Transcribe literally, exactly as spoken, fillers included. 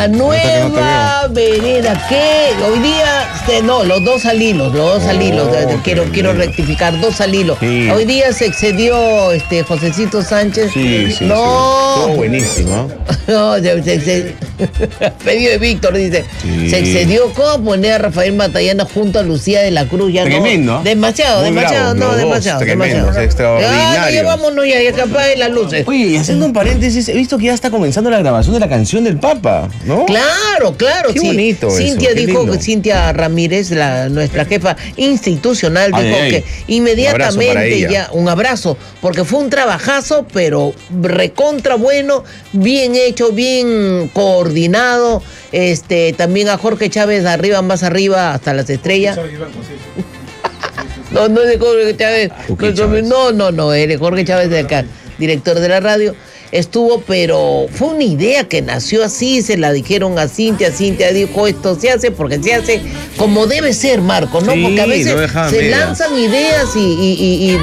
la nueva vereda que hoy día, este, no, los dos al hilo, los dos al hilo, Oh, quiero, quiero rectificar, dos al hilo. Sí. Hoy día se excedió este Josecito Sánchez. Sí, sí, no. sí. Estuvo buenísimo. No, se, se, se- pedido de Víctor, dice. Sí. Se excedió. ¿Cómo poner a Rafael Matallana junto a Lucía de la Cruz? Ya Tremendo. no. Demasiado, Muy demasiado, bravos, no, los dos, demasiado, tremendos, demasiado. extraordinarios. Ya, ya vámonos ya, ya que apaguen las luces. Oye, y haciendo un paréntesis, he visto que ya está comenzando la grabación de la canción del Papa, ¿no? Claro, claro. Qué sí. bonito eso, Cintia qué dijo, lindo. Cintia Ramírez, la, nuestra jefa institucional, Ay, dijo ay, que un inmediatamente abrazo para ella. ya, un abrazo, porque fue un trabajazo, pero recontra bueno, bien hecho, bien coordinado. Este, también a Jorge Chávez, arriba, más arriba, hasta las estrellas. No, no es de Jorge Chávez. Jorge No, Chávez. No, no, no, es de Jorge Chávez de acá, director de la radio. Estuvo, pero fue una idea que nació así, se la dijeron a Cintia, Cintia dijo esto se hace porque se hace como debe ser, Marco, ¿no? Sí, Porque a veces no dejan se medias. lanzan ideas y, y- y- y